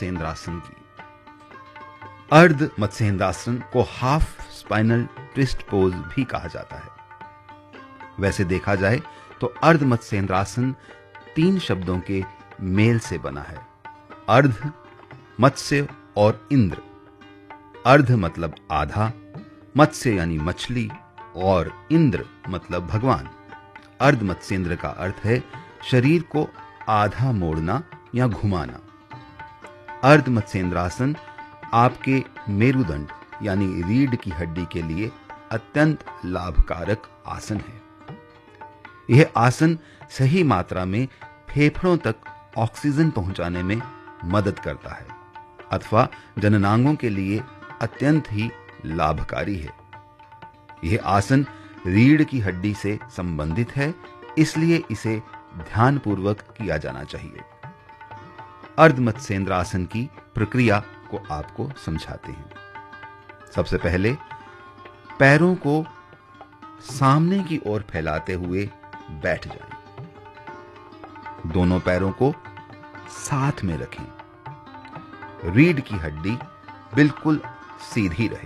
मत्स्येंद्रासन की। अर्ध मत्स्येंद्रासन को हाफ स्पाइनल ट्विस्ट पोज भी कहा जाता है। वैसे देखा जाए तो अर्ध मत्स्येंद्रासन 3 शब्दों के मेल से बना है, अर्ध, मत्स्य और इंद्र। अर्ध मतलब आधा, मत्स्य यानी मछली और इंद्र मतलब भगवान। अर्ध मत्स्येंद्र का अर्थ है शरीर को आधा मोड़ना या घुमाना। अर्ध मत्स्येंद्रासन आपके मेरुदंड यानी रीढ़ की हड्डी के लिए अत्यंत लाभकारक आसन है। यह आसन सही मात्रा में फेफड़ों तक ऑक्सीजन पहुंचाने में मदद करता है अथवा जननांगों के लिए अत्यंत ही लाभकारी है। यह आसन रीढ़ की हड्डी से संबंधित है, इसलिए इसे ध्यानपूर्वक किया जाना चाहिए। अर्ध मत्स्येंद्रासन की प्रक्रिया को आपको समझाते हैं। सबसे पहले पैरों को सामने की ओर फैलाते हुए बैठ जाएं। दोनों पैरों को साथ में रखें। रीढ़ की हड्डी बिल्कुल सीधी रहे।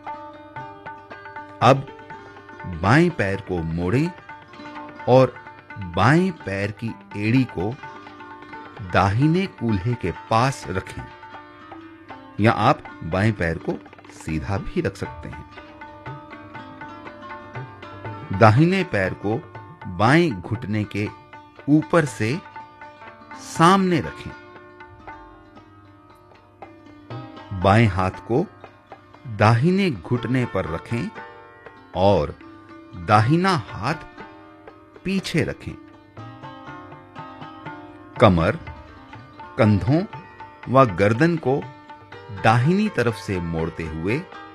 अब बाएं पैर को मोड़ें और बाएं पैर की एड़ी को दाहिने कूल्हे के पास रखें, या आप बाएं पैर को सीधा भी रख सकते हैं। दाहिने पैर को बाएं घुटने के ऊपर से सामने रखें। बाएं हाथ को दाहिने घुटने पर रखें और दाहिना हाथ पीछे रखें। कमर, कंधों व गर्दन को दाहिनी तरफ से मोड़ते हुए